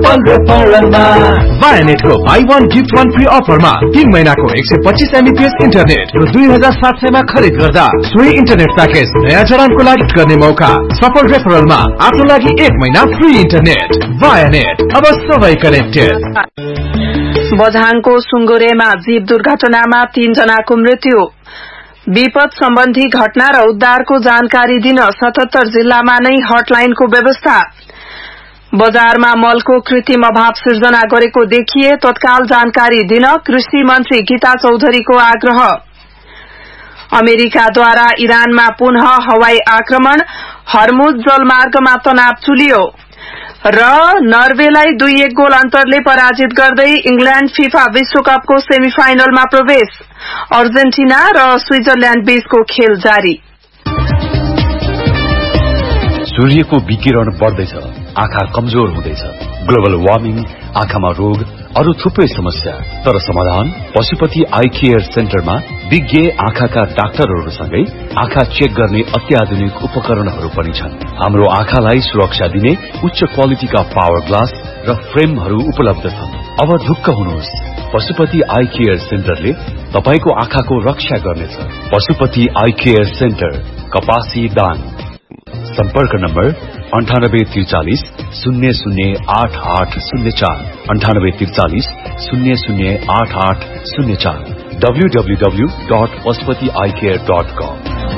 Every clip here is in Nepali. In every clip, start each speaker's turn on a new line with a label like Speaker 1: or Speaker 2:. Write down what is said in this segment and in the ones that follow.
Speaker 1: सफल रेफरलमा वायानेटको बाई 1 गिफ्ट 1 फ्री अफरमा 3 महिनाको 125 Mbps इन्टरनेट र 2700 मा खरिद गर्दा सोही इन्टरनेट प्याकेज नयाँ जडानको लागि गर्ने मौका। सफल रेफरलमा आफ्नो लागि 1 महिना फ्री इन्टरनेट। वायानेट, अब सबै कनेक्टेड।
Speaker 2: बझाङको सुङ्गुरेमा जीव दुर्घटनामा 3 जनाको मृत्यु। विपद सम्बन्धी घटना र उद्धारको जानकारी दिन 77 जिल्लामा नै हटलाइनको व्यवस्था। बजारमा मलको कृत्रिम अभाव सिर्जना गरेको देखिए तत्काल जानकारी दिन कृषि मन्त्री गीता चौधरीको आग्रह। अमेरिकाद्वारा इरानमा पुनः हवाई आक्रमण, हर्मुज जलमार्गमा तनाव चुलियो र नर्वेलाई 2-1 गोल अन्तरले पराजित गर्दै इंग्ल्याण्ड फिफा विश्वकपको सेमिफाइनलमा प्रवेश। अर्जेन्टिना र स्विजरल्याण्ड बीचको खेल जारी।
Speaker 3: सूर्यको विकिरण बढ्दैछ, आँखा कमजोर हुँदैछ। ग्लोबल वार्मिङ, आँखामा रोग, अरू थुप्रै समस्या। तर समाधान पशुपति आई केयर सेन्टरमा विज्ञ आँखाका डाक्टरहरूसँगै आँखा चेक गर्ने अत्याधुनिक उपकरणहरू पनि छन्। हाम्रो आँखालाई सुरक्षा दिने उच्च क्वालिटीका पावर ग्लास र फ्रेमहरू उपलब्ध छन्। अब ढुक्क हुनुहोस्, पशुपति आई केयर सेन्टरले तपाईको आँखाको रक्षा गर्नेछ। पशुपति आई केयर सेन्टर, कपासी दाङ। सम्पर्क नम्बर 9843 008804 9843 008804 www.pashupatieyecare.com।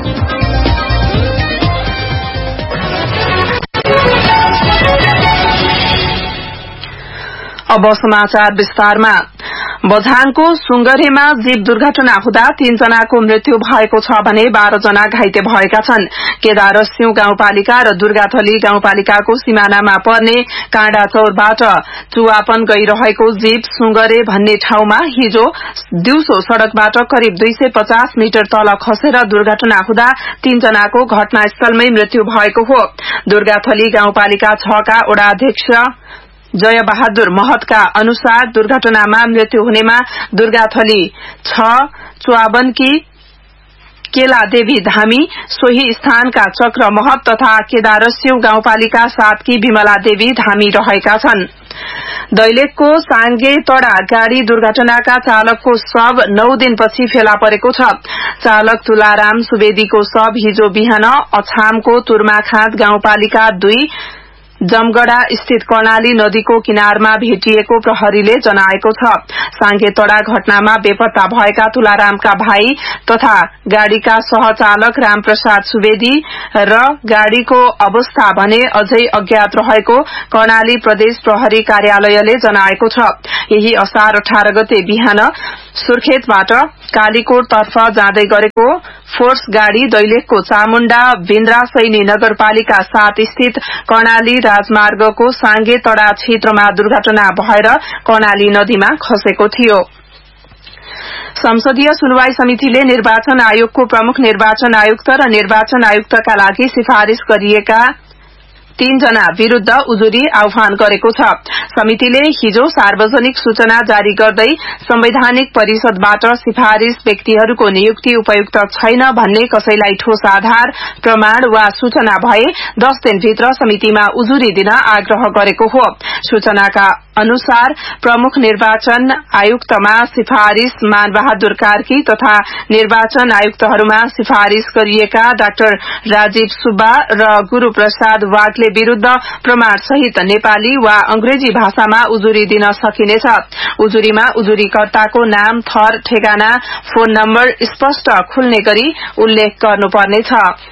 Speaker 2: अब समाचार विस्तारमा। बझाङको सुङ्गरेमा जीव दुर्घटना हुँदा 3 जनाको मृत्यु भएको छ भने 12 जना घाइते भएका छन्। केदारस्यु गाउँपालिका र दुर्गाथली गाउँपालिकाको सिमानामा पर्ने काँडाचौरबाट चुवापन गइरहेको जीव सुङ्गरे भन्ने ठाउँमा हिजो दिउँसो सड़कबाट करिब 250 मिटर तल खसेर दुर्घटना हुँदा 3 जनाको घटनास्थलमै मृत्यु भएको हो। दुर्गाथली गाउँपालिका 6 का वडाध्यक्ष जय बहादुर महतका अनुसार दुर्घटनामा मृत्यु हुनेमा दुर्गाथली 6 चुवाबनकी केला देवी धामी, सोही स्थानका चक्र महत तथा केदारस्यु गाउँपालिका 7 की विमला देवी धामी रहेका छन्। दैलेखको साङ्गे तडा गाड़ी दुर्घटनाका चालकको शव 9 दिनपछि फेला परेको छ। चालक तुलाराम सुवेदीको शव हिजो बिहान अछामको तुर्माखाँद गाउँपालिका 2 जमगढ़ा स्थित कर्णाली नदीको किनारमा भेटिएको प्रहरीले जनाएको छ। साङ्गेतडा घटनामा बेपत्ता भएका तुलारामका भाइ तथा गाड़ीका सहचालक रामप्रसाद सुवेदी र गाड़ीको अवस्था भने अझै अज्ञात रहेको कर्णाली प्रदेश प्रहरी कार्यालयले जनाएको छ। यही असार 18 गते बिहान सुर्खेतबाट कालीकोट तर्फ जाँदै गरेको फोर्स गाड़ी दैलेखको चामुण्डा बिन्द्रा सैनी नगरपालिका 7 स्थित कर्णाली राजमार्गको साङ्गे तडा क्षेत्रमा दुर्घटना भएर कर्णाली नदीमा खसेको थियो। संसदीय सुनवाई समितिले निर्वाचन आयोगको प्रमुख निर्वाचन आयुक्त र निर्वाचन आयुक्तका लागि सिफारिश गरिएका 3 जना विरूद्ध उजुरी आह्वान गरेको छ। समितिले हिजो सार्वजनिक सूचना जारी गर्दै संवैधानिक परिषदबाट सिफारिश व्यक्तिहरूको नियुक्ति उपयुक्त छैन भन्ने कसैलाई ठोस आधार, प्रमाण वा सूचना भए 10 दिनभित्र समितिमा उजुरी दिन आग्रह गरेको हो। सूचनाका अनुसार प्रमुख निर्वाचन आयुक्तमा सिफारिश मानबहादुर कार्की तथा निर्वाचन आयुक्तहरूमा सिफारिश गरिएका डाक्टर राजीव सुब्बा र गुरूप्रसाद वाग्ले विरूद्ध प्रमाण सहित नेपाली वा अंग्रेजी भाषामा उजुरी दिन सकिनेछ। उजुरीमा उजुरीकर्ताको नाम, थर, ठेगाना, फोन नम्बर स्पष्ट खुल्ने गरी उल्लेख गर्नुपर्नेछ।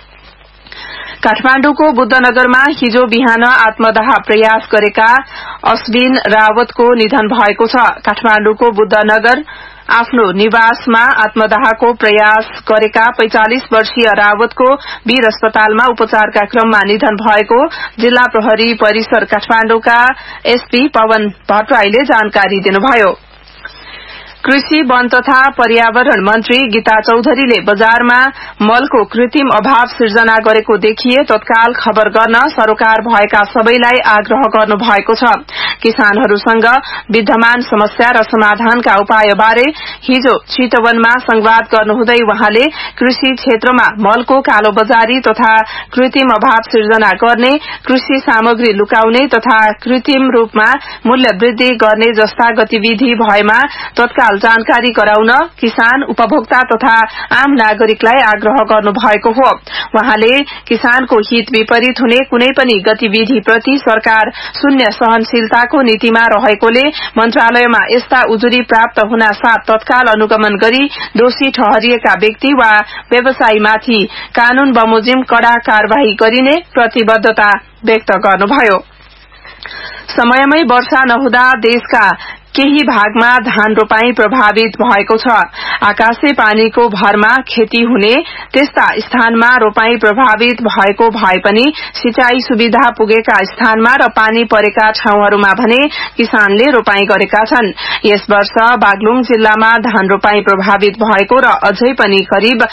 Speaker 2: काठमाण्डुको बुद्धनगरमा हिजो बिहान आत्मदाह प्रयास गरेका अश्विन रावतको निधन भएको छ। काठमाण्डुको बुद्धनगर आफ्नो निवासमा आत्मदाहको प्रयास गरेका 45 वर्षीय रावतको वीर अस्पतालमा उपचारका क्रममा निधन भएको जिल्ला प्रहरी परिसर काठमाण्डुका एसपी पवन भट्टराईले जानकारी दिनुभयो। कृषि वन तथा पर्यावरण मन्त्री गीता चौधरीले बजारमा मलको कृत्रिम अभाव सिर्जना गरेको देखिए तत्काल खबर गर्न सरोकार भएका सबैलाई आग्रह गर्नु भएको छ। किसानहरूसँग विद्यमान समस्या र समाधानका उपायबारे हिजो चितवनमा संवाद गर्नुहुँदै वहाँले कृषि क्षेत्रमा मलको कालोबजारी तथा कृत्रिम अभाव सिर्जना गर्ने, कृषि सामग्री लुकाउने तथा कृत्रिम रूपमा मूल्य वृद्धि गर्ने जस्ता गतिविधि भएमा तत्काल जानकारी गराउन किसान, उपभोक्ता तथा आम नागरिकलाई आग्रह गर्नु भएको हो। वहाँले किसानको हित विपरीत हुने कुनै पनि गतिविधिप्रति सरकार शून्य सहनशीलताको नीतिमा रहेकोले मन्त्रालयमा यस्ता उजुरी प्राप्त हुन साथ तत्काल अनुगमन गरी दोषी ठहरिएका व्यक्ति वा व्यवसायीमाथि कानून बमोजिम कड़ा कार्यवाही गरिने प्रतिबद्धता व्यक्त गर्नुभयो। समयमै वर्षा नहुँदा देशका केही भागमा धान रोपाई प्रभावित भएको छ। आकाशे पानीको भरमा खेती हुने त्यस्ता स्थानमा रोपाई प्रभावित भएको भए पनि सिंचाई सुविधा पुगेका स्थानमा र पानी परेका ठाउँहरूमा भने किसानले रोपाई गरेका छन्। यस वर्ष बागलुङ जिल्लामा धान रोपाई प्रभावित भएको र अझै पनि करिब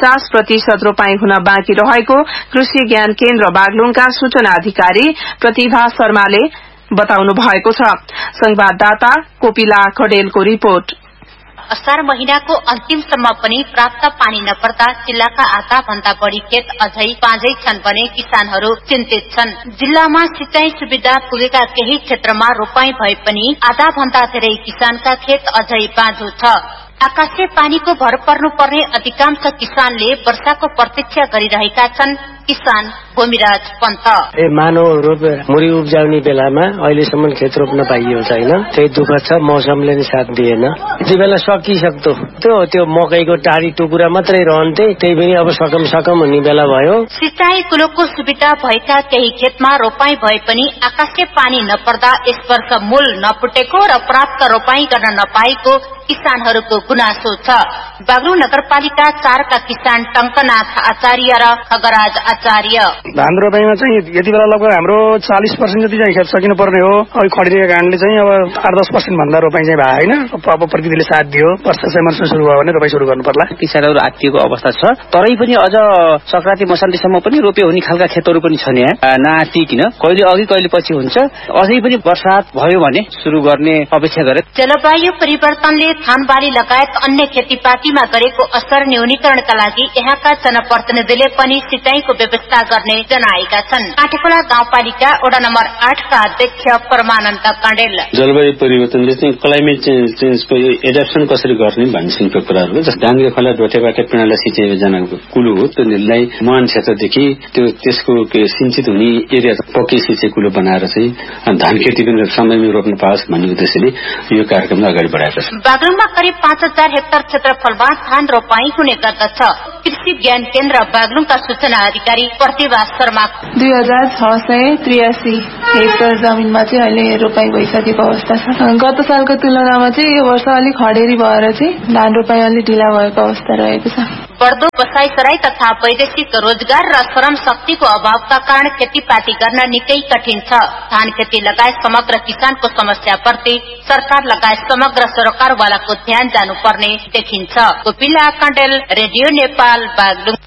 Speaker 2: 50% रोपाई हुन बाँकी रहेको कृषि ज्ञान केन्द्र बागलुङका सूचना अधिकारी प्रतिभा शर्माले बताउनु भएको छ। संवाददाता कोपिला कडेलको रिपोर्ट।
Speaker 4: असार महिनाको अन्तिमसम्म पनि प्राप्त पानी नपर्दा जिल्लाका आधा भन्दा बढ़ी खेत अझै बाँझै छन् भने किसानहरू चिन्तित छन्। जिल्लामा सिंचाई सुविधा पुगेका केही क्षेत्रमा रोपाई भए पनि आधा भन्दा धेरै किसानका खेत अझै बाँझो छ। आकाशे पानीको भर पर्नुपर्ने अधिकांश किसानले वर्षाको प्रतीक्षा गरिरहेका छन्। किसान भूमिराज पन्त
Speaker 5: मानव मुरी उब्जाउने बेलामा अहिलेसम्म खेत रोप्न पाइएको छैन। त्यही दुःख छ, मौसमले नै साथ दिएन। यति बेला सकिसक्दो त्यो मकैको टाढी टुकुरा मात्रै रहन्थे, त्यही पनि अब सकम हुने बेला भयो।
Speaker 4: सिंचाई कुलोको सुविधा भएका केही खेतमा रोपाई भए पनि आकाशे पानी नपर्दा यस वर्ष मूल नफुटेको र प्राप्त रोपाई गर्न नपाएको किसानहरूको गुनासो छ। बागलुङ नगरपालिका 4 का किसान टंकनाथ आचार्य र खगराज आचार्य
Speaker 6: धान रोपाईमा चाहिँ यति बेला लगभग हाम्रो 40% जति चाहिँ खेत सकिनु पर्ने हो। अहिले खडिरहेको कारणले चाहिँ अब 8-10% भन्दा रोपाई चाहिँ भएन। अब प्रकृतिले साथ दियो, वर्षा चाहिँ सुरु भयो भने रोपाई सुरु गर्नु पर्ला।
Speaker 7: किसानहरू आत्तिएको अवस्था छ, तरै पनि अझ संक्रान्ति मसान्तीसम्म पनि रोपे हुने खालका खेतहरू पनि छन्। यहाँ नआत्तिकिन कहिले अघि कहिले पछि हुन्छ। अझै पनि वर्षात भयो भने सुरु गर्ने अपेक्षा गरे।
Speaker 4: जलवायु परिवर्तनले धानबाली लगायत अन्य खेतीपातीमा गरेको असर न्यूनीकरणका लागि यहाँका जनप्रतिनिधिले पनि सिंचाईको व्यवस्था गर्ने जनाएका छन्। काठेकोला गाउँपालिका वडा नम्बर 8 का अध्यक्ष परमानन्द कण्डेल
Speaker 8: जलवायु परिवर्तनले चाहिँ क्लाइमेट चेन्जको एडप्सन कसरी गर्ने भन्ने कुराहरू जस्तै डाङ्गे खोला डोटेबाट पिँडाला सिंचाइ योजनाको कुलो हो। त्यसलाई मुहान क्षेत्रदेखि त्यसको सिंचित हुने एरिया पक्कै सिंचाइ कुलो बनाएर चाहिँ धान खेती पनि समयमै रोप्न पाओस् भन्ने उद्देश्यले यो कार्यक्रमलाई अगाडि बढाएको छ।
Speaker 4: बागलुङमा करिब 5000 हेक्टर क्षेत्रफलमा धान रोपाई हुने गर्दछ। कृषि ज्ञान केन्द्र बागलुङका सूचना अधिकारी प्रतिभा शर्मा
Speaker 9: 2683 हेक्टर जमिनमा चाहिँ अहिले रोपाई भइसकेको अवस्था छ। गत सालको तुलनामा चाहिँ यो वर्ष अलिक खडेरी भएर चाहिँ धान रोपाई अलिक ढिला भएको अवस्था रहेको छ।
Speaker 4: बढ्दो बसाइसराई तथा वैदेशिक रोजगार र श्रम शक्तिको अभावका कारण खेतीपाती गर्न निकै कठिन छ। धान खेती लगायत समग्र किसानको समस्याप्रति सरकार लगायत समग्र सरकारवालाको ध्यान जानुपर्ने देखिन्छ। कोपिला कण्डेल, रेडियो नेपाल, बागलुङ।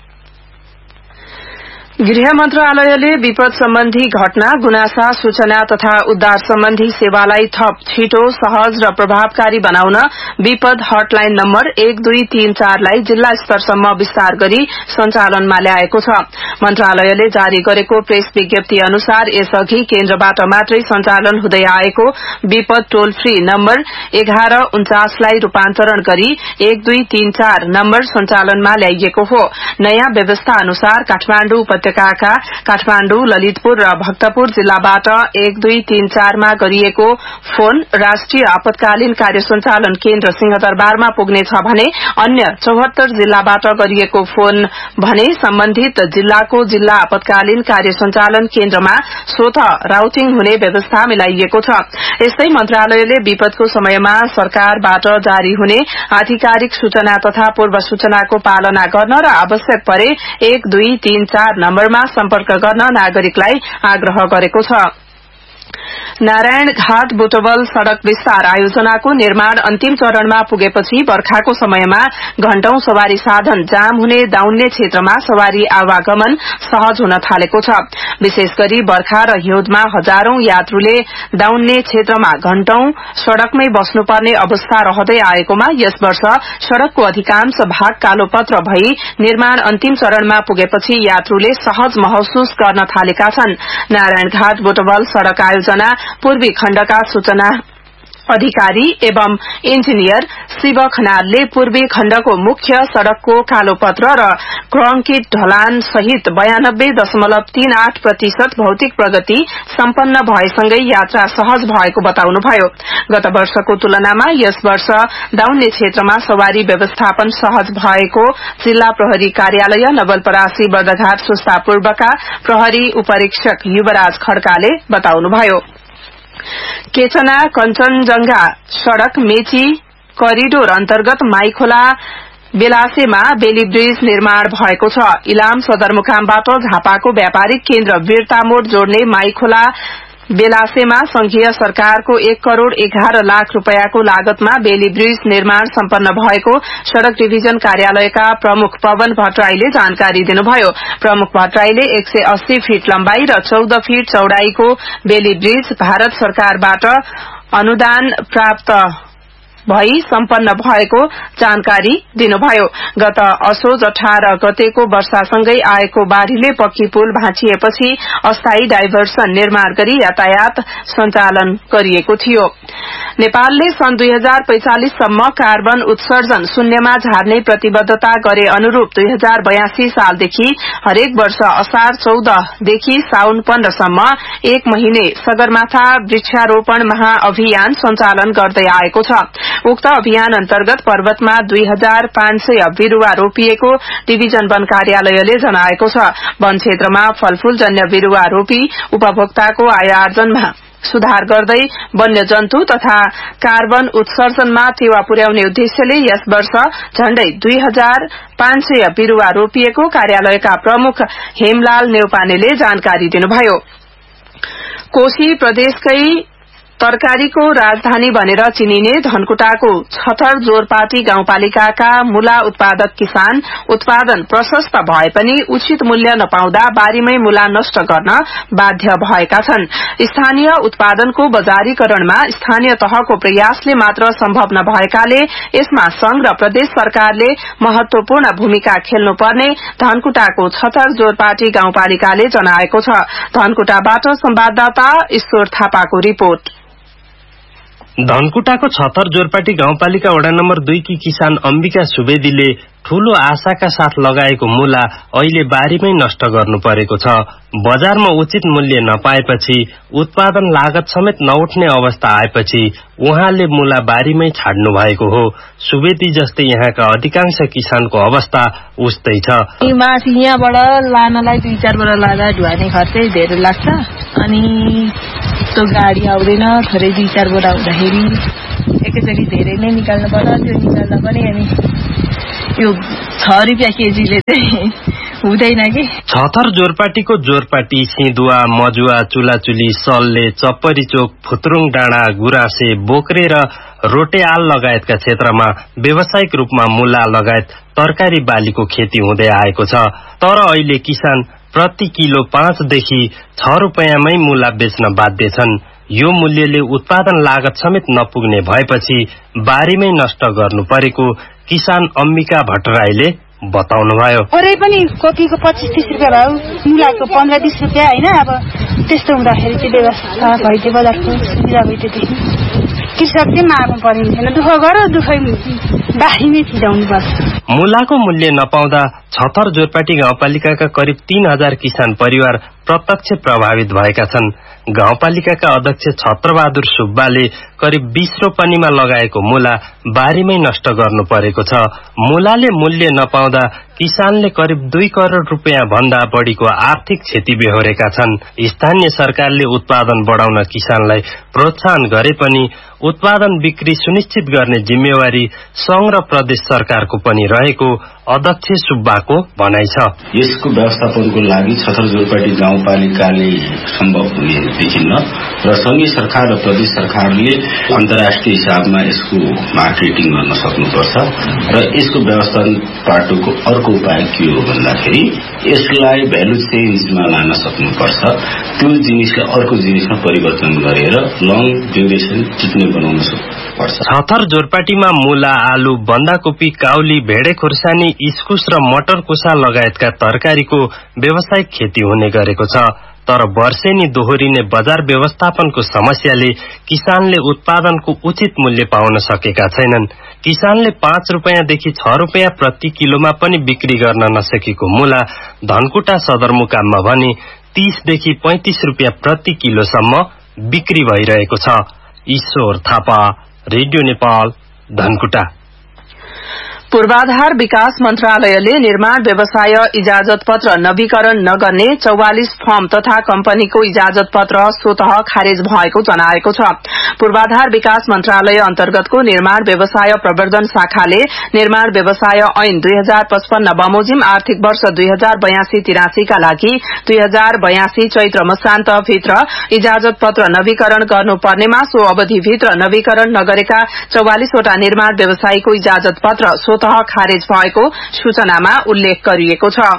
Speaker 2: गृह मन्त्रालयले विपद सम्बन्धी घटना, गुनासा, सूचना तथा उद्धार सम्बन्धी सेवालाई थप छिटो, सहज र प्रभावकारी बनाउन विपद हटलाइन नम्बर 1234 लाई जिल्ला स्तरसम्म विस्तार गरी सञ्चालनमा ल्याएको छ। मन्त्रालयले जारी गरेको प्रेस विज्ञप्ति अनुसार यसअघि केन्द्रबाट मात्रै सञ्चालन हुँदै आएको विपद टोल फ्री नम्बर 1149 लाई रूपान्तरण गरी 1234 नम्बर सञ्चालनमा ल्याइएको हो। नयाँ व्यवस्था अनुसार काठमाडौँ उपत्यकाका काठमाडौँ, ललितपुर र भक्तपुर जिल्लाबाट 1234 मा गरिएको फोन राष्ट्रिय आपतकालीन कार्य सञ्चालन केन्द्र सिंहदरबारमा पुग्नेछ भने अन्य 74 जिल्लाबाट गरिएको फोन भने सम्बन्धित जिल्लाको जिल्ला आपतकालीन कार्य सञ्चालन केन्द्रमा स्वत राउटिङ हुने व्यवस्था मिलाइएको छ। यस्तै मन्त्रालयले विपदको समयमा सरकारबाट जारी हुने आधिकारिक सूचना तथा पूर्व सूचनाको पालना गर्न र आवश्यक परे 1234 नम्बरमा सम्पर्क गर्न नागरिकलाई आग्रह गरेको छ। नारायण घाट बुटवल सड़क विस्तार आयोजनाको निर्माण अन्तिम चरणमा पुगेपछि बर्खाको समयमा घण्टौं सवारी साधन जाम हुने दाउन्ने क्षेत्रमा सवारी आवागमन सहज हुन थालेको छ। विशेष गरी बर्खा र हिउँदमा हजारौं यात्रुले दाउन्ने क्षेत्रमा घण्टौं सड़कमै बस्नुपर्ने अवस्था रहँदै आएकोमा यस वर्ष सड़कको अधिकांश भाग कालोपत्र भई निर्माण अन्तिम चरणमा पुगेपछि यात्रुले सहज महसुस गर्न थालेका छन्। नारायण घाट बुटवल सड़क आयोजना पूर्वी खण्डका सूचना अधिकारी एवं इन्जिनियर शिव खनालले पूर्वी खण्डको मुख्य सड़कको कालोपत्र र कंक्रिट ढलान सहित 92.38% भौतिक प्रगति सम्पन्न भएसँगै यात्रा सहज भएको बताउनुभयो। गत वर्षको तुलनामा यस वर्ष दाउन्ने क्षेत्रमा सवारी व्यवस्थापन सहज भएको जिल्ला प्रहरी कार्यालय नवलपरासी बर्दघाट सुस्ता पूर्वका प्रहरी उपरीक्षक युवराज खड्काले बताउनुभयो। केचना कञ्चनजंघा सड़क मेची करिडोर अन्तर्गत माईखोला बेलासेमा बेली ब्रिज निर्माण भएको छ। इलाम सदरमुकामबाट झापाको व्यापारिक केन्द्र वीरतामोड जोड्ने माईखोला बेलासेमा संघीय सरकारको 1 करोड़ 11 लाख रूपियाँको लागतमा बेली ब्रिज निर्माण सम्पन्न भएको सड़क डिभिजन कार्यालयका प्रमुख पवन भट्टराईले जानकारी दिनुभयो। प्रमुख भट्टराईले 180 फीट लम्बाई र 14 फीट चौड़ाईको बेली ब्रिज भारत सरकारबाट अनुदान प्राप्त भई सम्पन्न भएको जानकारी दिनुभयो। गत असोज 18 गतेको वर्षासँगै आएको बाढ़ीले पक्की पुल भाँचिएपछि अस्थायी डाइभर्सन निर्माण गरी यातायात सञ्चालन गरिएको थियो। नेपालले सन् 2045 सम्म कार्बन उत्सर्जन शून्यमा झार्ने प्रतिबद्धता गरे अनुरूप 2082 सालदेखि हरेक वर्ष असार 14 देखि साउन 15 सम्म 1 महिने सगरमाथा वृक्षारोपण महाअभियान सञ्चालन गर्दै आएको छ। उक्त अभियान अन्तर्गत पर्वतमा 2500 बिरूवा रोपिएको डिभिजन वन कार्यालयले जनाएको छ। वन क्षेत्रमा फलफूलजन्य बिरूवा रोपी उपभोक्ताको आय आर्जनमा सुधार गर्दै वन्यजन्तु तथा कार्बन उत्सर्जनमा टेवा पुर्याउने उद्देश्यले यस वर्ष झण्डै 2500 बिरूवा रोपिएको कार्यालयका प्रमुख हेमलाल नेउपानेले जानकारी दिनुभयो। कोशी प्रदेशकै तरकारीको राजधानी बनेर चिनिने धनकुटाको छतर जोरपाटी गाउँपालिकाका मूला उत्पादक किसान उत्पादन प्रशस्त भए पनि उचित मूल्य नपाउँदा बारीमै मूला नष्ट गर्न बाध्य भएका छन्। स्थानीय उत्पादनको बजारीकरणमा स्थानीय तहको प्रयासले मात्र सम्भव नभएकाले यसमा संघ र प्रदेश सरकारले महत्वपूर्ण भूमिका खेल्नुपर्ने धनकुटाको छतर जोरपाटी गाउँपालिकाले जनाएको छ। धनकुटाबाट संवाददाता ईश्वर थापाको रिपोर्ट।
Speaker 10: धनकुटाको छतर जोरपाटी गाउँपालिका वडा नम्बर 2 की किसान अम्बिका सुवेदीले ठूलो आशाका साथ लगाएको मूला अहिले बारीमै नष्ट गर्नु परेको छ। बजारमा उचित मूल्य नपाएपछि उत्पादन लागत समेत नउठ्ने अवस्था आएपछि उहाँले मूला बारीमै छाड्नु भएको हो। सुवेदी जस्तै यहाँका अधिकांश किसानको अवस्था उस्तै छ।
Speaker 9: माथि यहाँबाट लानलाई 2-4 बरा लाँदा ढुवानी खर्चै धेरै लाग्छ अनि त्यो गाडी आउँदैन। थोरै 2-4 बोरा हुँदाखेरि एकैचोटि धेरै नै निकाल्नु पर्छ। त्यो निकाल्दा पनि अनि यो 6 रुपियाँ केजीले चाहिँ हुँदैन कि।
Speaker 10: छतर जोरपाटीको जोरपाटी, सिंधुवा, मजुवा, चुलाचुली, सल्ले, चप्परी चोक, फुत्रुङ डाँडा, गुराँसे, बोक्रे र रोटेआल लगायतका क्षेत्रमा व्यावसायिक रूपमा मूला लगायत तरकारी बालीको खेती हुँदै आएको छ। तर अहिले किसान प्रति किलो 5 देखि 6 रुपियाँमै मूला बेच्न बाध्य छन्। यो मूल्यले उत्पादन लागत समेत नपुग्ने भएपछि बारीमै नष्ट गर्नु परेको किसान अम्बिका भट्टराईले बताउनुभयो।
Speaker 11: अरे पनि कोपीको 25-30 रुपियाँ भाउ, मूलाको 15-20 रुपियाँ हैन। अब त्यस्तो हुँदाखेरि चाहिँ व्यवस्था भइदिए बजारको सुविधा भइदिएदेखि कृषक चाहिँ मार्नु पर्दैन। दुःख गर दुःखै बारीमै छिराउनु पर्छ।
Speaker 10: मूलाको मूल्य नपाउँदा छतर जोरपाटी गाउँपालिकाका करिब 3000 किसान परिवार प्रत्यक्ष प्रभावित भएका छन्। गाउँपालिकाका अध्यक्ष छत्रबहादुर सुब्बाले करिब 20 रोपनीमा लगाएको मूला बारीमै नष्ट गर्नु परेको छ। मूलाले मूल्य नपाउँदा किसानले करिब 2 करोड़ रुपियाँ भन्दा बढ़ीको आर्थिक क्षति बेहोरेका छन्। स्थानीय सरकारले उत्पादन बढ़ाउन किसानलाई प्रोत्साहन गरे पनि उत्पादन बिक्री सुनिश्चित गर्ने जिम्मेवारी संघ र प्रदेश सरकारको पनि रहेको अध्यक्ष सुब्बाको भनाइ छ।
Speaker 8: यसको व्यवस्थापनको लागि छतर जोरपाटी गाउँपालिकाले सम्भव हुने देखिन्न र संघीय सरकार र प्रदेश सरकारले अन्तर्राष्ट्रिय हिसाबमा यसको मार्केटिङ गर्न सक्नुपर्छ र यसको व्यवस्थापन पाटोको अर्को उपाय के हो भन्दाखेरि यसलाई भ्यालु चेन्जमा लान सक्नुपर्छ। त्यो जिनिसलाई अर्को जिनिसमा परिवर्तन गरेर लङ ड्युरेसन टिक्ने बनाउन सक्नुपर्छ।
Speaker 10: छतर जोरपाटीमा मूला, आलु, बन्दाकोपी, काउली, भेडे खुर्सानी, इस्कुस र मटर कुसा लगायतका तरकारीको व्यावसायिक खेती हुने गरेको छ। तर वर्षेनी दोहोरिने बजार व्यवस्थापनको समस्याले किसानले उत्पादनको उचित मूल्य पाउन सकेका छैनन्। किसानले 5 रुपैयाँदेखि 6 रुपैयाँ प्रति किलोमा पनि बिक्री गर्न नसकेको मूला धनकुटा सदरमुकाममा भने 30 देखि 35 रुपैयाँ प्रति किलोसम्म बिक्री भइरहेको छ। ईश्वर थापा, रेडियो नेपाल, धनकुटा।
Speaker 2: पूर्वाधार विकास मन्त्रालयले निर्माण व्यवसाय इजाजत पत्र नवीकरण नगर्ने 44 फर्म तथा कम्पनीको इजाजत पत्र स्वतः खारेज भएको जनाएको छ। पूर्वाधार विकास मन्त्रालय अन्तर्गतको निर्माण व्यवसाय प्रवर्धन शाखाले निर्माण व्यवसाय ऐन 2055 बमोजिम आर्थिक वर्ष 2082-83 का लागि 2082 चैत्र मसान्तभित्र इजाजत पत्र नवीकरण गर्नुपर्नेमा सो अवधिभित्र नवीकरण नगरेका 44 वटा निर्माण व्यवसायीको इजाजत पत्र खारेज भएको सूचनामा उल्लेख गरिएको छ।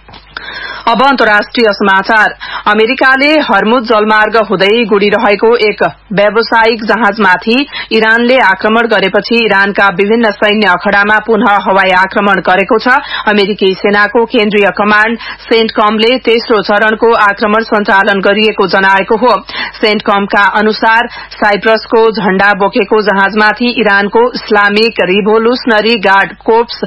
Speaker 2: अब अन्तर्राष्ट्रिय समाचार। अमेरिकाले हर्मुज जलमार्ग हुँदै गुडिरहेको एक व्यावसायिक जहाजमाथि इरानले आक्रमण गरेपछि इरानका विभिन्न सैन्य अखडामा पुनः हवाई आक्रमण गरेको छ। अमेरिकी सेनाको केन्द्रीय कमाण्ड सेन्टकमले तेस्रो चरणको आक्रमण सञ्चालन गरिएको जनाएको हो। सेन्टकमका अनुसार साइप्रसको झण्डा बोकेको जहाजमाथि इरानको Islamic revolutionary guard corpse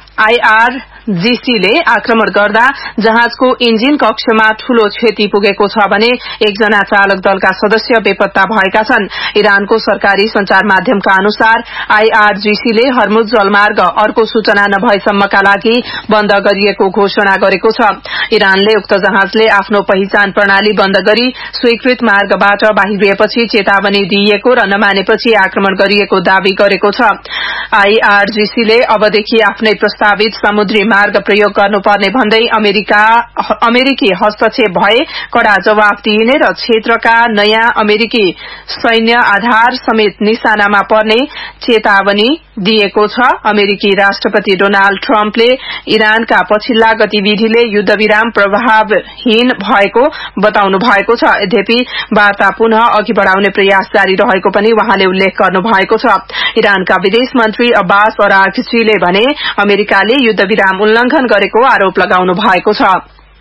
Speaker 2: IRGC ले आक्रमण गर्दा जहाजको इन्जिन कक्षमा ठूलो क्षति पुगेको छ भने एकजना चालक दलका सदस्य बेपत्ता भएका छन्। इरानको सरकारी संचार माध्यमका अनुसार IRGC ले हर्मुज जलमार्ग अर्को सूचना नभएसम्मका लागि बन्द गरिएको घोषणा गरेको छ। इरानले उक्त जहाजले आफ्नो पहिचान प्रणाली बन्द गरी स्वीकृत मार्गबाट बाहिरिएपछि चेतावनी दिइएको र नमानेपछि आक्रमण गरिएको दावी गरेको छ। IRGC ले अबदेखि आफ्नै प्रस्तावित समुद्री मार्ग प्रयोग गर्नुपर्ने भन्दै अमेरिकी हस्तक्षेप भए कड़ा जवाफ दिइने र क्षेत्रका नयाँ अमेरिकी सैन्य आधार समेत निशानामा पर्ने चेतावनी दिएको छ। अमेरिकी राष्ट्रपति डोनाल्ड ट्रम्पले इरानका पछिल्ला गतिविधिले युद्धविराम प्रभावहीन भएको बताउनु भएको छ। यद्यपि वार्ता पुनः अघि बढ़ाउने प्रयास जारी रहेको पनि उहाँले उल्लेख गर्नु भएको छ। इरानका विदेश मन्त्री अब्बास अराघचीले भने अमेरिकाले युद्धविराम उल्लंघन गरेको आरोप लगाउनु भएको छ।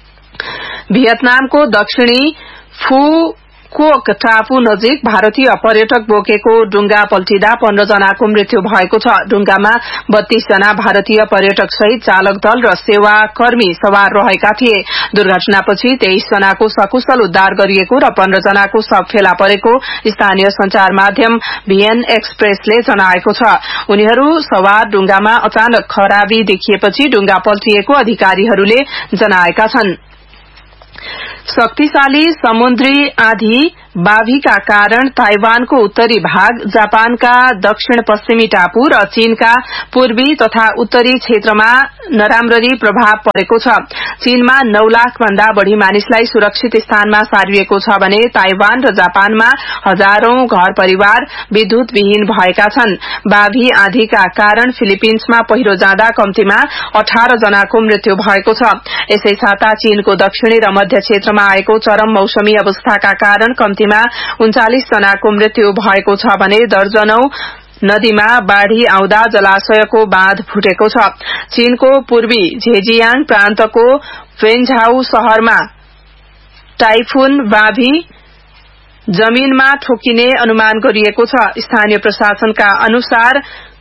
Speaker 2: भियतनामको दक्षिणी फुकोक टापु नजिक भारतीय पर्यटक बोकेको डुंगा पल्टिँदा 15 जनाको मृत्यु भएको छ। डुंगामा 32 जना भारतीय पर्यटक सहित चालक दल र सेवाकर्मी सवार रहेका थिए। दुर्घटनापछि 23 जनाको सकुशल उद्धार गरिएको र 15 जनाको शव फेला परेको स्थानीय संचार माध्यम भिएन एक्सप्रेसले जनाएको छ। उनीहरू सवार डुंगामा अचानक खराबी देखिएपछि डुंगा पल्टिएको अधिकारीहरूले जनाएका छन्। शक्तिशाली समुद्री आँधी बाभीका कारण ताइवानको उत्तरी भाग, जापानका दक्षिण पश्चिमी टापु र चीनका पूर्वी तथा उत्तरी क्षेत्रमा नराम्ररी प्रभाव परेको छ। चीनमा 9 लाख भन्दा बढ़ी मानिसलाई सुरक्षित स्थानमा सारिएको छ भने ताइवान र जापानमा हजारौं घर परिवार विद्युतविहीन भएका छन्। बाभी आँधीका कारण फिलिपिन्समा पहिरो जाँदा कम्तीमा 18 जनाको मृत्यु भएको छ। यसै साता चीनको दक्षिणी र मध्य क्षेत्रमा आएको चरम मौसमी अवस्थाका कारण कम्तीमा 39 जनाको मृत्यु भएको छ भने दर्जनौं नदीमा बाढ़ी आउँदा जलाशयको बाँध फुटेको छ। चीनको पूर्वी झेजियाङ प्रान्तको वेन्झाउ शहरमा टाइफुन बाभी जमीनमा ठोकिने अनुमान गरिएको छ। स्थानीय प्रशासनका अनुसार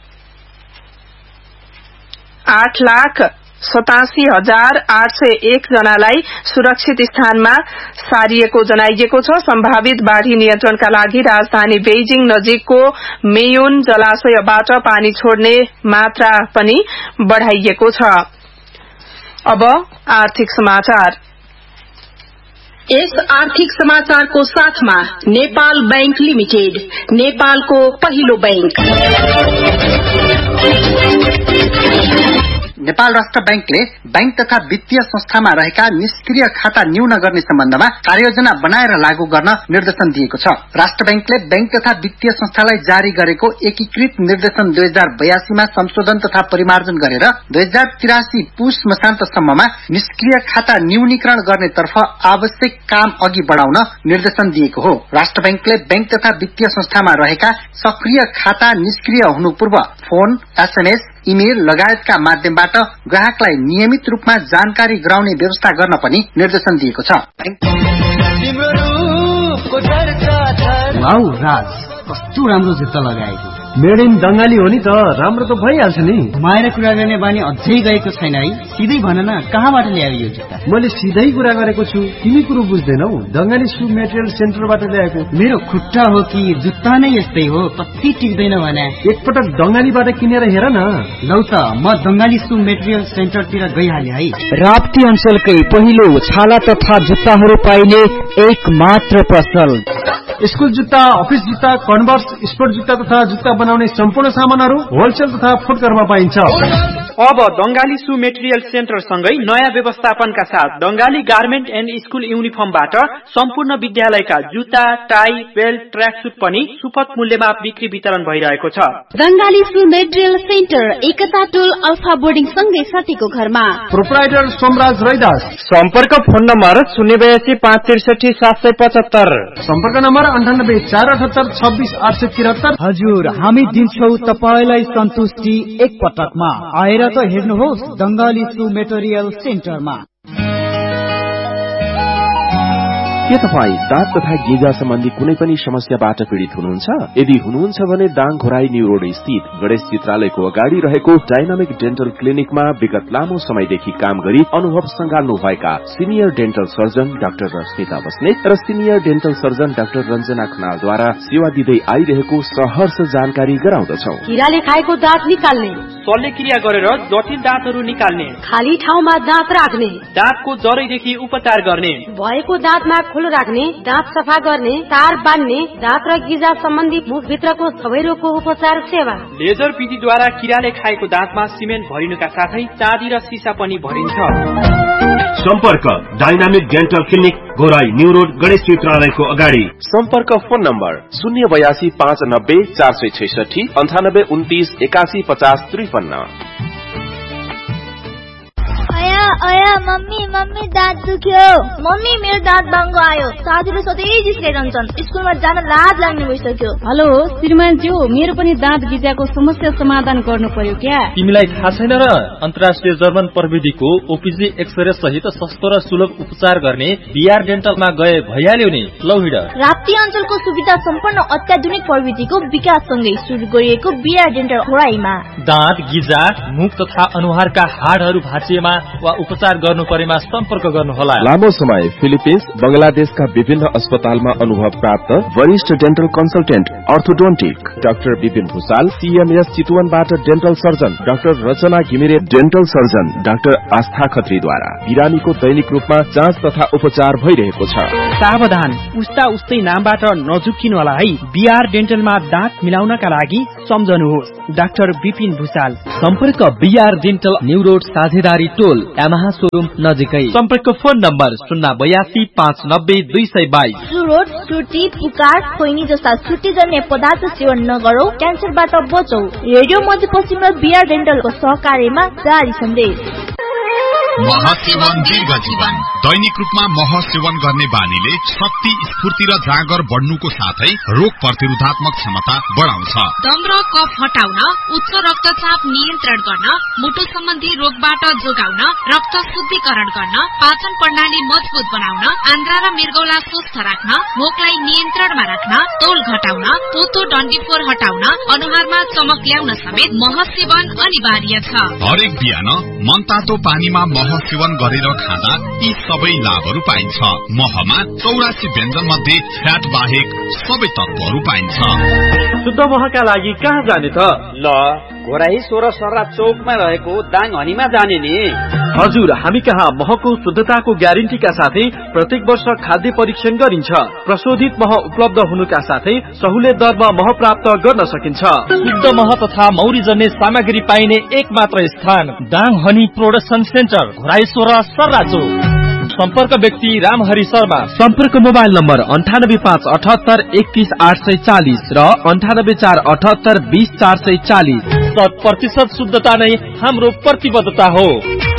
Speaker 2: 8,87,801 जनालाई सुरक्षित स्थानमा सारिएको जनाइएको छ। सम्भावित बाढ़ी नियन्त्रणका लागि राजधानी बेइजिङ नजिकको मेयुन जलाशयबाट पानी छोड्ने मात्रा पनि बढ़ाइएको छ। अब आर्थिक समाचार।
Speaker 12: यस आर्थिक समाचारको साथमा नेपाल बैंक लिमिटेड, नेपालको पहिलो बैंक।
Speaker 13: नेपाल राष्ट्र बैंकले बैंक तथा वित्तीय संस्थामा रहेका निष्क्रिय खाता न्यून गर्ने सम्बन्धमा कार्ययोजना बनाएर लागू गर्न निर्देशन दिएको छ। राष्ट्र बैंकले बैंक तथा वित्तीय संस्थालाई जारी गरेको एकीकृत निर्देशन 2082 मा संशोधन तथा परिमार्जन गरेर 2083 पुष मसान्तसम्ममा निष्क्रिय खाता न्यूनीकरण गर्नेतर्फ आवश्यक काम अघि बढाउन निर्देशन दिएको हो। राष्ट्र बैंकले बैंक तथा वित्तीय संस्थामा रहेका सक्रिय खाता निष्क्रिय हुनु पूर्व फोन, एसएमएस, इमेल लगायतका माध्यमबाट ग्राहकलाई नियमित रूपमा जानकारी गराउने व्यवस्था गर्न पनि निर्देशन दिएको छ।
Speaker 14: वाउ राज, कस्तो राम्रो जुत्ता लगाएको।
Speaker 1: मेड इन बंगाली हो नि त, राम्रो त भइहाल्छ नि।
Speaker 14: घुमाएर कुरा गर्ने बानी अझै गएको छैन है। सिधै भन न, कहाँबाट ल्यायो यो जुत्ता?
Speaker 1: मैले सिधै कुरा गरेको छु, तिमी कुरो बुझ्दैनौ। बंगाली शू मेटेरियल सेन्टरबाट ल्याएको।
Speaker 14: मेरो खुट्टा हो कि जुत्ता नै यस्तै हो, कति टिक्दैन भने।
Speaker 1: एकपटक बंगालीबाट किनेर हेर न।
Speaker 14: लौ त, म बंगाली शू मेटेरियल सेन्टरतिर गइहाले है।
Speaker 15: राप्ती अञ्चलकै पहिलो छाला तथा जुत्ताहरू पाइने एक मात्र पसल।
Speaker 1: स्कूल जुत्ता, अफिस जुत्ता, कन्भर्स, स्पोर्ट जुत्ता तथा जुत्ता बनाउने सम्पूर्ण सामानहरू होलसेल तथा फुटकरमा पाइन्छ।
Speaker 16: अब बंगाली शू मेटेरियल सेन्टर सँगै नयाँ व्यवस्थापनका साथ बंगाली गार्मेन्ट एन्ड स्कूल युनिफर्मबाट सम्पूर्ण विद्यालयका जुत्ता, टाई, बेल्ट, ट्र्याकसुट पनि सुपथ मूल्यमा बिक्री वितरण भइरहेको छ।
Speaker 17: बंगाली शू मेटेरियल सेन्टर एकता टोल अल्फा बोर्डिङ सँगै साथीको घरमा।
Speaker 1: प्रोप्राइटर सोमराज रैदास।
Speaker 16: सम्पर्क फोन नम्बर 082 563 775।
Speaker 1: सम्पर्क नम्बर 98 478 26 873।
Speaker 15: हजुर, हामी दिन्छौ तपाईलाई सन्तुष्टि एक पटकमा। आएर त हेर्नुहोस् बंगाली शू मेटेरियल सेन्टरमा।
Speaker 18: के तपाई दाँत तथा गिजा सम्बन्धी कुनै पनि समस्याबाट पीड़ित हुनुहुन्छ? यदि हुनुहुन्छ भने दाङ घोराई न्यू रोड स्थित गणेश चित्रालयको अगाडि रहेको डायनामिक डेन्टल क्लिनिकमा विगत लामो समयदेखि काम गरी अनुभव संगाल्नु भएका senior dental surgeon doctor Rashmita Basnet र senior dental surgeon doctor Ranjana खनालद्वारा सेवा दिँदै आइरहेको सहर्ष जानकारी गराउँदछौ।
Speaker 17: कीराले खाएको दाँत निकाल्ने,
Speaker 16: शल्यक्रिया गरेर जटिल दाँतहरू निकाल्ने,
Speaker 17: खाली ठाउँमा दाँत राख्ने,
Speaker 16: दाँतको जरैदेखि उपचार गर्ने,
Speaker 17: भएको दाँतमा खोलो राख्ने, दाँत सफा गर्ने, तार बान्ने, दाँत र गिजा सम्बन्धी मुखभित्रको सबै रोगको उपचार सेवा।
Speaker 16: लेजर विधिद्वारा किराले खाएको दाँतमा सिमेन्ट भरिनुका साथै चाँदी र सिसा पनि भरिन्छ।
Speaker 19: सम्पर्क dynamic dental clinic Ghorahi new road Ganesh चित्रालयको अगाडि।
Speaker 18: सम्पर्क फोन नम्बर 082 590 466 98 29 81 50 53।
Speaker 20: अया मम्मी दाँत दुख्यो। मम्मी मेरो दाँत बाङ्गो आयो। साथीले सधैँ जिस्काइरहन्छन्। स्कुलमा जान लाज लाग्ने भइसक्यो।
Speaker 21: हेलो श्रीमानज्यू, मेरो पनि दाँत गिजाको समस्या समाधान गर्नु पर्यो क्या?
Speaker 22: तिमीलाई थाहा छैन र? अन्तर्राष्ट्रिय जर्मन प्रविधिको ओपीजी एक्सरे सहित सस्तो र सुलभ उपचार गर्ने बीआर डेन्टलमा गए भइहाल्यो नि। लौ हिँड।
Speaker 20: राप्ती अञ्चलको सुविधा सम्पन्न अत्याधुनिक प्रविधिको विकाससँगै सुरु गरिएको बीआर डेन्टल घोराईमा
Speaker 22: दाँत गिजा, मुख तथा अनुहारका हाडहरू भाँचिएमा वा उपचार गर्नु परेमा सम्पर्क गर्नुहोला।
Speaker 18: लामो समय फिलिपिन्स, बंगलादेशका विभिन्न अस्पतालमा अनुभव प्राप्त वरिष्ठ dental consultant orthodontic doctor Vipin Bhusal, CMS चितवनबाट dental surgeon doctor रचना घिमिरे, डेन्टल सर्जन डाक्टर आस्था खत्रीद्वारा बिरामीको दैनिक रूपमा जाँच तथा उपचार भइरहेको छ।
Speaker 16: सावधान, उस्ता उस्तै नामबाट नझुक्किनु होला है। बीआर डेन्टलमा दाँत मिलाउनका लागि सम्झनुहोस् डाक्टर विपिन भूषाल।
Speaker 22: सम्पर्क बीआर डेन्टल न्यू रोड साझेदारी टोल यामाहा शोरूम नजिकै। सम्पर्क फोन नम्बर 082 590 222।
Speaker 20: सुरोड, सुर्ती, पुकार, खोइनी जस्ता छुट्टीजन्य पदार्थ सेवन नगरौ, क्यान्सरबाट बचौ। रेडियो मध्यपश्चिम र बीआर डेन्टलको सहकार्यमा जारी सन्देश।
Speaker 23: महसेवन दीर्घ जीवन। दैनिक रूपमा मह सेवन गर्ने बानीले शक्ति, स्फूर्ति र जाँगर बढ्नुको साथै रोग प्रतिरोधात्मक क्षमता बढाउँछ।
Speaker 24: दम र कफ हटाउन, उच्च रक्तचाप नियन्त्रण गर्न, मुटु सम्बन्धी रोगबाट जोगाउन, रक्त शुद्धिकरण गर्न, पाचन प्रणाली मजबुत बनाउन, आन्द्रा र मृगौला स्वस्थ राख्न, भोकलाई नियन्त्रणमा राख्न, तौल घटाउन, पोतो डन्डीफोर हटाउन, अनुहारमा चमक ल्याउन समेत मह सेवन अनिवार्य छ।
Speaker 23: हरेक बिहान मनतातो पानीमा मह सेवन गरेर खाँदा यी सबै लाभहरू पाइन्छ। महमा 84 व्यञ्जन मध्ये फ्याट बाहेक सबै तत्वहरू पाइन्छ।
Speaker 16: शुद्ध महका लागि कहाँ जाने त?
Speaker 7: ल, घोराई 16 सर्रा चौकमा रहेको दाङ हनीमा जाने नि।
Speaker 22: हजुर, हामी कहाँ महको शुद्धताको ग्यारेन्टीका साथै प्रत्येक वर्ष खाद्य परीक्षण गरिन्छ। प्रशोधित मह उपलब्ध हुनुका साथै सहुलियत दरमा मह प्राप्त गर्न सकिन्छ। शुद्ध मह तथा मौरी जन्ने सामग्री पाइने एक मात्र स्थान दाङ हनी प्रोडक्सन सेन्टर, घोराइसोर सर्राचो। सम्पर्क व्यक्ति रामहरि शर्मा।
Speaker 1: सम्पर्क मोबाइल नम्बर 9857831840 र 9847820440।
Speaker 22: 100% शुद्धता नै हाम्रो प्रतिबद्धता हो।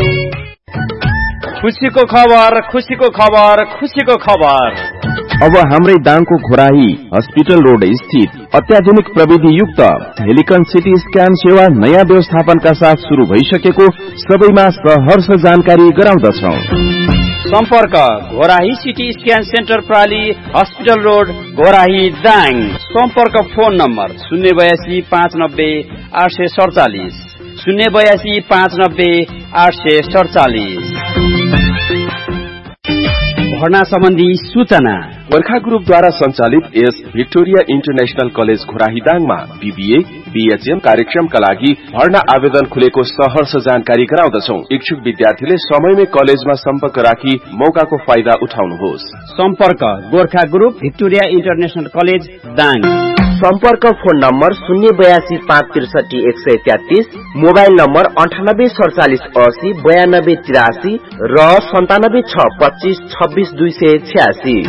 Speaker 10: खुसीको खबर, खुसीको खबर, खुसीको खबर।
Speaker 18: अब हाम्रै दाङको घोराही हस्पिटल रोड स्थित अत्याधुनिक प्रविधि युक्त हेलिकन सिटी स्क्यान सेवा नयाँ व्यवस्थापनका साथ शुरू भइसकेको सबैमा सहर्ष जानकारी गराउँदछौ।
Speaker 7: सम्पर्क Ghorahi CT scan centre प्राली hospital road Ghorahi Dang. सम्पर्क फोन नम्बर 082 590 847 082 590 847। भर्ना सम्बन्धी सूचना
Speaker 18: गोर्खा ग्रुपद्वारा सञ्चालित यस Victoria international college घोराहीदाङमा BBA BHM कार्यक्रमका लागि भर्ना आवेदन खुलेको सहर्ष जानकारी गराउँदछौ। इच्छुक विद्यार्थीले समयमै कलेजमा सम्पर्क राखी मौकाको फाइदा उठाउनुहोस्।
Speaker 7: सम्पर्क Gorkha group Victoria international college Dang.
Speaker 3: सम्पर्क फोन नम्बर 082 563 133, मोबाइल नम्बर 984780 9283 र 97 625 26 286।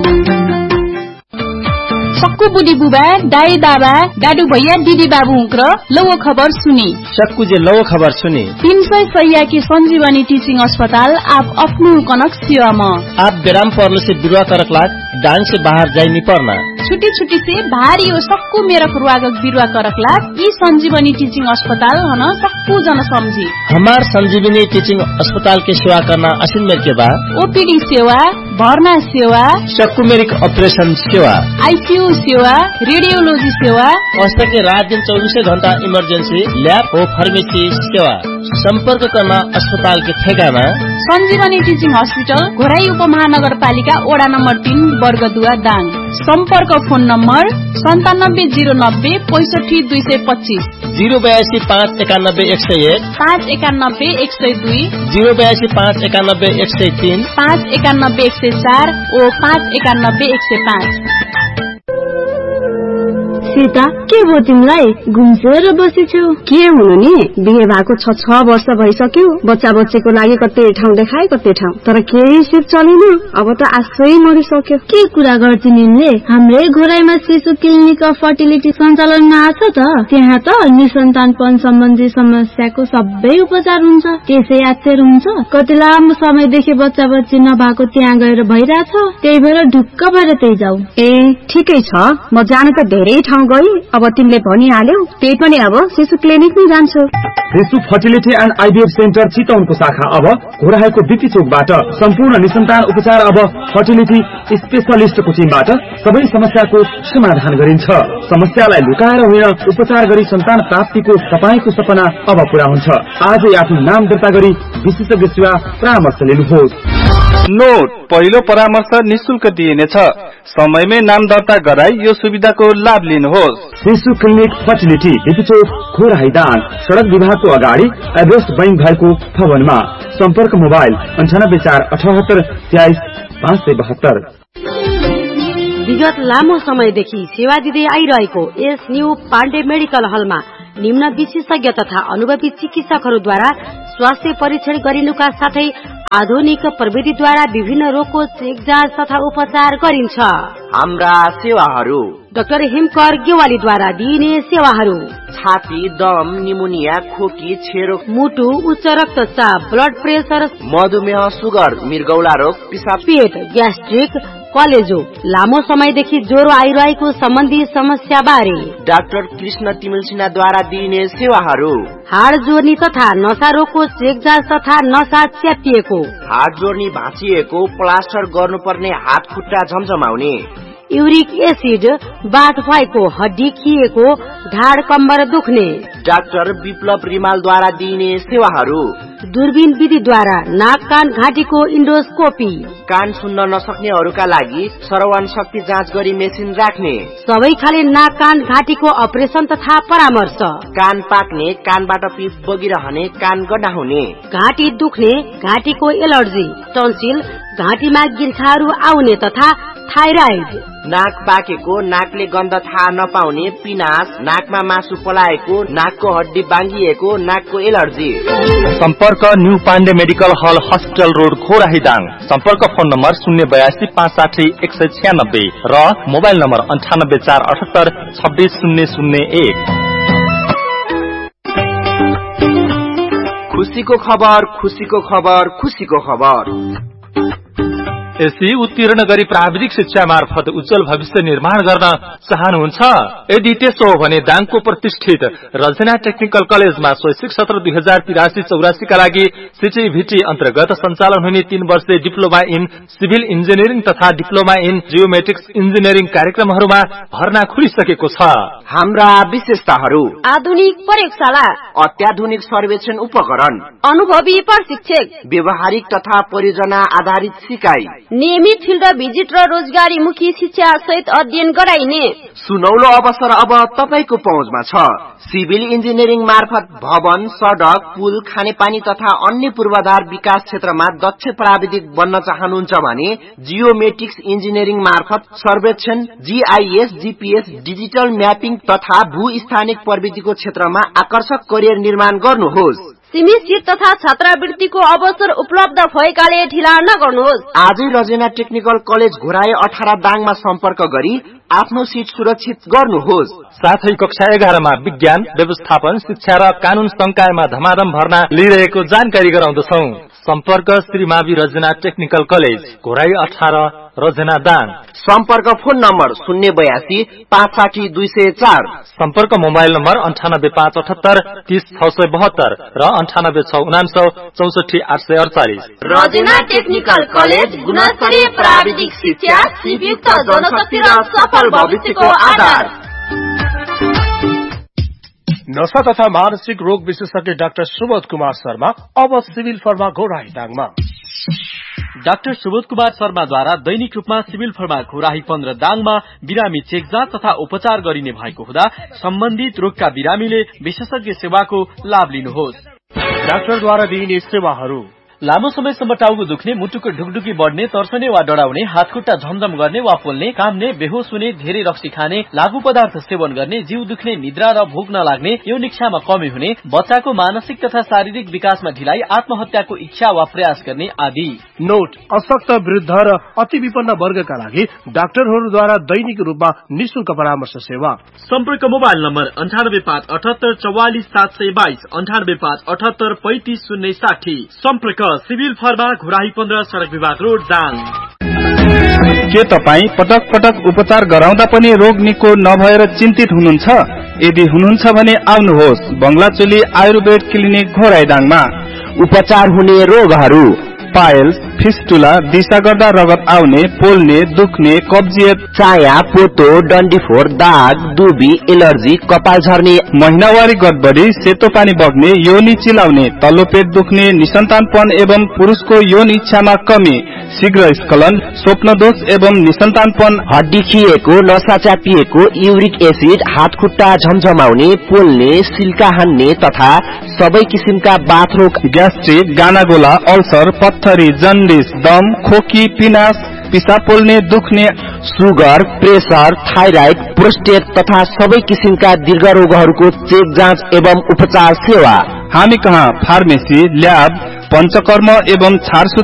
Speaker 21: सक्कु बुढी बुबा, दाई बाबा, दादु भैया, दिदी बाबु हुँक्र लौ खबर सुने।
Speaker 10: सक्कु जे लौ खबर सुने।
Speaker 21: 300 सैया की संजीवनी टीचिंग अस्पताल आप अपनु कनक सेवा में।
Speaker 10: आप बेराम पर्ने से बिरुवा करक लाग दाङ से बाहर जाई नहीं पड़ना।
Speaker 21: छुट्टी छुट्टी से भारी हो सक्कु मेरा रुवागक बिरुवा करक लाग ई संजीवनी टीचिंग अस्पताल हन सक्कु जन समझी।
Speaker 10: हमार संजीवनी टीचिंग अस्पताल के सेवा करना असिन मेर के बाद
Speaker 21: ओपीडी सेवा, भर्ना सेवा,
Speaker 10: सक्कु मेरिक ऑपरेशन सेवा,
Speaker 21: आईसीयू सेवा, रेडियोलॉजी सेवा,
Speaker 10: औषध के रात दिन 24 घंटा इमरजेंसी लैब और फार्मेसी सेवा। संपर्क करना अस्पताल के ठेगाना
Speaker 21: संजीवनी टीचिंग हॉस्पिटल घोराई उपमहानगरपालिका वडा नम्बर 3 वर्गदुवा दाङ। संपर्क फोन नम्बर 97090 65225
Speaker 10: 082 591 101
Speaker 21: 591 102
Speaker 10: 082 591 103
Speaker 21: 591 104 और 591 105।
Speaker 4: सीता के भयो तिमीलाई? घुम्सेर बसेछौ। के हुनु नि, बिहे भएको 6 वर्ष भइसक्यो। बच्चा बच्चीको लागि कतै ठाउँ देखाए कतै ठाउँ, तर केही सिप चलेन। अब त आशै मरिसक्यो।
Speaker 20: के कुरा गर्छ निले? हाम्रै घोराईमा शिशु क्लिनिक अफ फर्टिलिटी सञ्चालनमा आछ त। त्यहाँ त निसन्तानपन सम्बन्धी समस्याको सबै उपचार हुन्छ। त्यसै आच्छेर हुन्छ। कति लामो समयदेखि बच्चा बच्ची नभएको त्यहाँ गएर भइराछ। त्यही भएर ढुक्क भएर त्यही जाऊ।
Speaker 4: ए ठिकै छ, म जान त धेरै ठाउँ गई। अब तिमीले भनिहाल्यौ, त्यही पनि अब शिशु क्लिनिकमै जान्छु।
Speaker 1: शिशु फर्टिलिटी एन्ड आइभीएफ सेन्टर चितवनको शाखा अब घोराईको बिपी चोकबाट सम्पूर्ण निसन्तान उपचार अब फर्टिलिटी स्पेशलिस्टको टिमबाट सबै समस्याको समाधान गरिन्छ। समस्यालाई लुकाएर होइन, उपचार गरी सन्तान प्राप्तिको तपाईको सपना अब पूरा हुन्छ। आजै आफ्नो नाम दर्ता गरी विशेषज्ञ सेवा परामर्श लिनुहोस्।
Speaker 5: नोट, पहिलो परामर्श निशुल्क दिइनेछ। समयमै नाम दर्ता गराई यो सुविधाको लाभ लिनुहोस्।
Speaker 1: शिशु क्लिनिक फर्टिलिटी बिपी चोक घोराईदाङ, सड़क विभागको अगाडि एभरेस्ट बैंक भएको भवनमा। सम्पर्क मोबाइल 98478 23 572।
Speaker 17: विगत लामो समयदेखि सेवा दिँदै आइरहेको यस न्यू पाण्डे मेडिकल हलमा निम्न विशेषज्ञ तथा अनुभवी चिकित्सकहरूद्वारा स्वास्थ्य परीक्षण गरिनुका साथै आधुनिक प्रविधिद्वारा विभिन्न रोगको चेक जाँच तथा उपचार गरिन्छ।
Speaker 3: हाम्रा सेवाहरू:
Speaker 17: डाक्टर हिमकर गेवालीद्वारा दिइने सेवाहरू:
Speaker 3: छाती, दम, निमोनिया, खोकी, छेरो,
Speaker 17: मुटु, उच्च रक्तचाप, ब्लड प्रेसर,
Speaker 3: मधुमेह, सुगर, मृगौला रोग, पिसाब,
Speaker 17: पेट, ग्यास्ट्रिक, कलेजो, लामो समयदेखि ज्वरो आइरहेको सम्बन्धी समस्या बारे
Speaker 3: डाक्टर कृष्ण तिमिल सिन्हाद्वारा दिइने सेवाहरू:
Speaker 17: हाड जोर्नी तथा नसा रोगको चेक जाँच तथा नसा च्यापिएको,
Speaker 3: हाड जोर्नी भाँचिएको, प्लास्टर गर्नुपर्ने, हात खुट्टा झमझमाउने,
Speaker 17: युरिक एसिड, बाथ भएको, हड्डी खिएको, ढाड कम्बर दुख्ने,
Speaker 3: डाक्टर विप्लव रिमालद्वारा दिइने सेवाहरू।
Speaker 17: दूरबीन विधिद्वारा नाक कान घाँटीको इन्डोस्कोपी।
Speaker 3: कान सुन्न नसक्नेहरूका लागि श्रवण शक्ति जाँच गरी मेसिन राख्ने।
Speaker 17: सबै खाले नाक कान घाँटीको अपरेसन तथा परामर्श।
Speaker 3: कान पाक्ने, कानबाट पिप बगिरहने, कान गड्डा हुने,
Speaker 17: घाँटी दुख्ने, घाँटीको एलर्जी, टन्सिल, घाँटीमा गिल्छाहरू आउने तथा थाइराइड।
Speaker 3: नाक पाकेको, नाकले गन्ध थाहा नपाउने, पिनास, नाकमा मासु पलाएको, नाकको हड्डी बाङ्गिएको, नाकको एलर्जी।
Speaker 5: सम्पर्क न्यू पाण्डे मेडिकल हल हस्पिटल रोड खोराहीदाङ। सम्पर्क फोन नम्बर 082 560 196 र मोबाइल नम्बर 98 478 26 001।
Speaker 3: खुसीको खबर, खुसीको खबर, खुसीको खबर।
Speaker 22: एसई उत्तीर्ण गरी प्राविधिक शिक्षा मार्फत उज्जवल भविष्य निर्माण गर्न चाहनुहुन्छ? यदि त्यसो हो भने दाङको प्रतिष्ठित रजना टेक्निकल कलेजमा शैक्षिक सत्र 2083-84 का लागि सिटिभिटी अन्तर्गत सञ्चालन हुने 3 वर्षे डिप्लोमा इन सिभिल इन्जिनियरिङ तथा डिप्लोमा इन जियोमेट्रिक्स इन्जिनियरिङ कार्यक्रमहरूमा भर्ना खुलिसकेको छ।
Speaker 3: हाम्रा विशेषताहरू:
Speaker 17: आधुनिक प्रयोगशाला,
Speaker 3: अत्याधुनिक सर्वेक्षण उपकरण,
Speaker 17: अनुभवी प्रशिक्षक,
Speaker 3: व्यवहारिक तथा परियोजना आधारित सिकाइ,
Speaker 17: नियमित फिल्ड भिजिट र रोजगारीमुखी शिक्षा सहित अध्ययन गराइने
Speaker 3: सुनौलो अवसर अब तपाईको पहुँचमा छ। सिभिल इन्जिनियरिङ मार्फत भवन, सडक, पुल, खानेपानी तथा अन्य पूर्वाधार विकास क्षेत्रमा दक्ष प्राविधिक बन्न चाहनुहुन्छ भने जियोमेट्रिक्स इन्जिनियरिङ मार्फत सर्वेक्षण, जीआईएस, जीपीएस, डिजिटल म्यापिङ तथा भूस्थानिक प्रविधिको क्षेत्रमा आकर्षक करियर निर्माण गर्नुहोस्।
Speaker 17: सीमित सीट तथा छात्रवृत्तिको अवसर उपलब्ध भएकाले ढिला नगर्नुहोस्।
Speaker 3: आजै रजेना टेक्निकल कलेज घोराए 18 दाङमा सम्पर्क गरी आफ्नो सीट सुरक्षित गर्नुहोस्।
Speaker 22: साथै कक्षा 11 मा विज्ञान, व्यवस्थापन, शिक्षा र कानून संकायमा धमाधम भर्ना लिइरहेको जानकारी गराउँदछौं। सम्पर्क श्री मावि रजना टेक्निकल कलेज, घोराई 18, रजना दाङ।
Speaker 3: सम्पर्क फोन नम्बर 082 560 204।
Speaker 22: सम्पर्क मोबाइल नम्बर 98 578 30 672 र 98 649 64 848।
Speaker 17: रजना टेक्निकल कलेज, गुणस्तरीय प्राविधिक शिक्षा, सिपयुक्त जनशक्ति र सफल भविष्यको आधार।
Speaker 6: नशा तथा मानसिक रोग विशेषज्ञ डाक्टर सुबोध कुमार शर्मा अब civil pharma Ghorahi दाङमा।
Speaker 22: Doctor Subodh Kumar शर्माद्वारा दैनिक रूपमा सिभिल फर्मा घोराही 15 दाङमा बिरामी चेक जाँच तथा उपचार गरिने भएको हुँदा सम्बन्धित रोगका बिरामीले विशेषज्ञ सेवाको लाभ लिनुहोस्।
Speaker 6: डाक्टरद्वारा दिइने सेवाहरू:
Speaker 22: लामो समयसम्म टाउको दुख्ने, मुटुको ढुकढुकी बढ्ने, तर्सने वा डराउने, हातखुट्टा झमझम गर्ने वा पोल्ने, काम्ने, बेहोस हुने, धेरै रक्सी खाने, लागू पदार्थ सेवन गर्ने, जिउ दुख्ने, निद्रा र भोक नलाग्ने, यौन इच्छामा कमी हुने, बच्चाको मानसिक तथा शारीरिक विकासमा ढिलाइ, आत्महत्याको इच्छा वा प्रयास गर्ने आदि।
Speaker 6: नोट: अशक्त, वृद्ध र अति विपन्न वर्गका लागि डाक्टरहरूद्वारा दैनिक रूपमा निशुल्क परामर्श सेवा।
Speaker 22: सम्पर्क मोबाइल नम्बर 98 578 44 722, 98 578 35 060। सम्पर्क सिभिल फर्मा घोराही 15, सडक विभाग रोड, दाङ।
Speaker 5: के तपाई पटक पटक उपचार गराउँदा पनि रोग निको नभएर चिन्तित हुनुहुन्छ? यदि हुनुहुन्छ भने आउनुहोस् बंगलाचोली आयुर्वेद क्लिनिक घोराही दाङमा।
Speaker 3: उपचार हुने रोगहरू:
Speaker 5: पाइल्स, फिस्टुला, दिशा गर्दा रगत आउने, पोल्ने, दुख्ने, कब्जियत,
Speaker 3: चाया, पोतो, डन्डीफोर, दाग, दुबी, एलर्जी, कपाल झर्ने,
Speaker 5: महिनावारी गडबडी, सेतो पानी बग्ने, योनि चिलाउने, तल्लो पेट दुख्ने, निसन्तानपन एवं पुरुषको यौन इच्छामा कमी, शीघ्र स्खलन, स्वप्न दोष एवं निसन्तानपन,
Speaker 3: हड्डी खिएको, नसा चापिएको, युरिक एसिड, हात खुट्टा झमझमाउने, पोल्ने, सिल्का हान्ने तथा सबै किसिमका बाथरोग,
Speaker 5: ग्यास्ट्रिक, गानागोला, अल्सर, पत्थरी, जन्डिस, दम, खोकी, पिनास, पिसाब पोल्ने, दुख्ने,
Speaker 3: सुगर, प्रेसर, थाइराइड, प्रोस्टेट तथा सबै किसिमका दीर्घ रोगहरूको चेक जाँच एवं उपचार सेवा।
Speaker 5: हामी कहाँ फार्मेसी, ल्याब, पंचकर्म एवं छारसुत